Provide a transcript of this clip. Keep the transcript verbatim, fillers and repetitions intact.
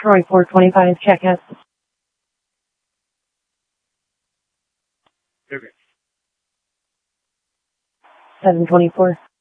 Troy four twenty-five, check out. Okay. seven twenty-four.